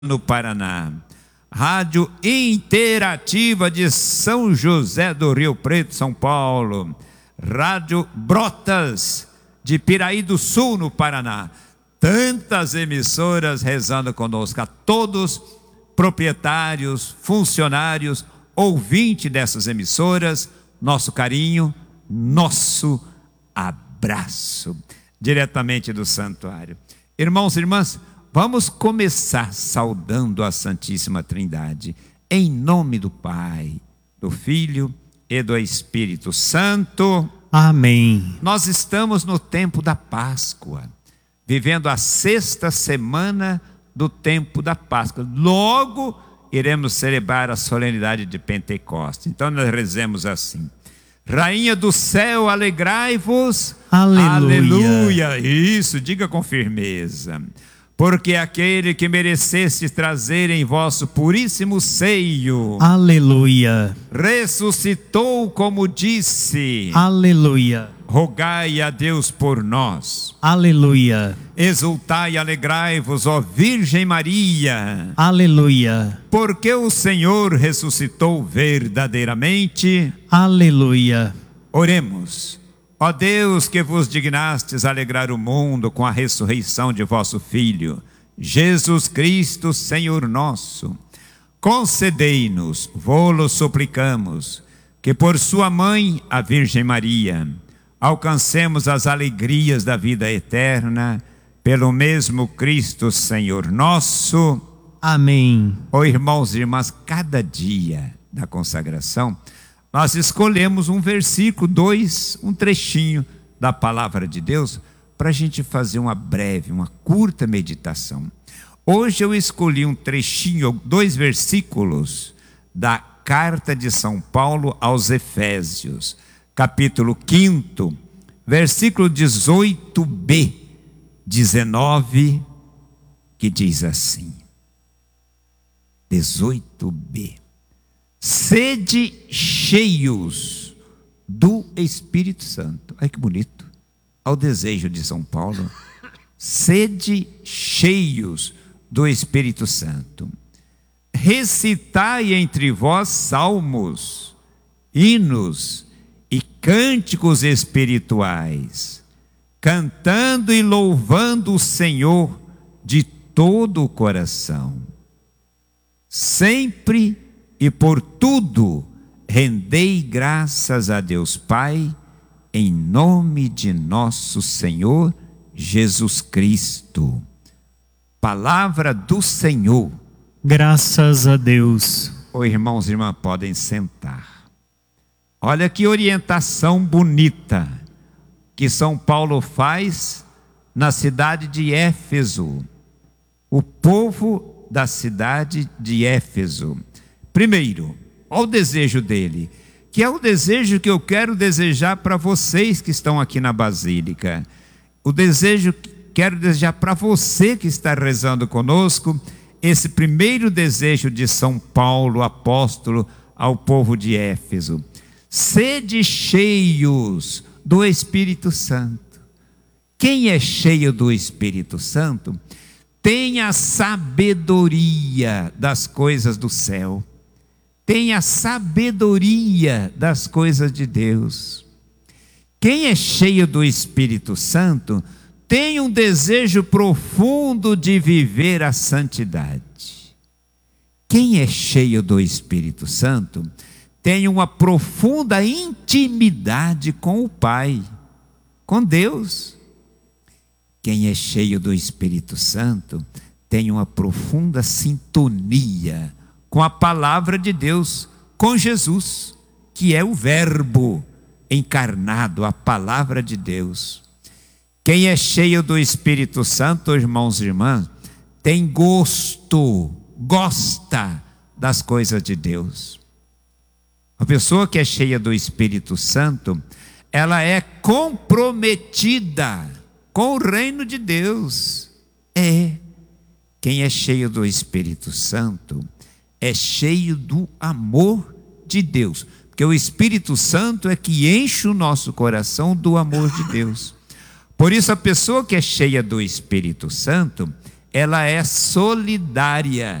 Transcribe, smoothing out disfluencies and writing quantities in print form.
no Paraná. Rádio Interativa de São José do Rio Preto, São Paulo. Rádio Brotas de Piraí do Sul, no Paraná. Tantas emissoras rezando conosco. A todos proprietários, funcionários, ouvintes dessas emissoras, nosso carinho, nosso abraço, diretamente do santuário. Irmãos e irmãs, vamos começar saudando a Santíssima Trindade, em nome do Pai, do Filho e do Espírito Santo. Amém. Nós estamos no tempo da Páscoa, vivendo a 6ª semana do tempo da Páscoa. Logo iremos celebrar a solenidade de Pentecostes. Então nós rezemos assim: Rainha do céu, alegrai-vos. Aleluia. Aleluia. Isso, diga com firmeza. Porque aquele que mereceste trazer em vosso puríssimo seio, Aleluia. ressuscitou como disse. Aleluia. Rogai a Deus por nós. Aleluia. Exultai e alegrai-vos, ó Virgem Maria. Aleluia. Porque o Senhor ressuscitou verdadeiramente. Aleluia. Oremos. Ó Deus, que vos dignastes alegrar o mundo com a ressurreição de vosso Filho, Jesus Cristo, Senhor nosso, concedei-nos, vô-lo suplicamos, que por sua mãe, a Virgem Maria, alcancemos as alegrias da vida eterna, pelo mesmo Cristo, Senhor nosso. Amém. Ó irmãos e irmãs, cada dia da consagração, nós escolhemos um versículo, um trechinho da palavra de Deus, para a gente fazer uma curta meditação. Hoje eu escolhi um trechinho, 2 versículos da carta de São Paulo aos Efésios, capítulo 5, versículo 18b, 19, que diz assim, 18b. Sede cheios do Espírito Santo. Ai que bonito. Ao desejo de São Paulo. Sede cheios do Espírito Santo. Recitai entre vós salmos, hinos e cânticos espirituais, cantando e louvando o Senhor de todo o coração. Sempre e por tudo rendei graças a Deus Pai, em nome de nosso Senhor Jesus Cristo. Palavra do Senhor. Graças a Deus. Ô irmãos e irmãs, podem sentar. Olha que orientação bonita que São Paulo faz na cidade de Éfeso. O povo da cidade de Éfeso. Primeiro, olha o desejo dele, que é o desejo que eu quero desejar para vocês que estão aqui na Basílica. O desejo que quero desejar para você que está rezando conosco, esse primeiro desejo de São Paulo, apóstolo, ao povo de Éfeso. Sede cheios do Espírito Santo. Quem é cheio do Espírito Santo tem a sabedoria das coisas do céu. Tem a sabedoria das coisas de Deus. Quem é cheio do Espírito Santo tem um desejo profundo de viver a santidade. Quem é cheio do Espírito Santo tem uma profunda intimidade com o Pai, com Deus. Quem é cheio do Espírito Santo tem uma profunda sintonia com a palavra de Deus, com Jesus, que é o Verbo encarnado, a palavra de Deus. Quem é cheio do Espírito Santo, irmãos e irmãs, tem gosto, gosta das coisas de Deus. A pessoa que é cheia do Espírito Santo, ela é comprometida com o reino de Deus. Quem é cheio do Espírito Santo é cheio do amor de Deus, porque o Espírito Santo é que enche o nosso coração do amor de Deus. Por isso a pessoa que é cheia do Espírito Santo, ela é solidária.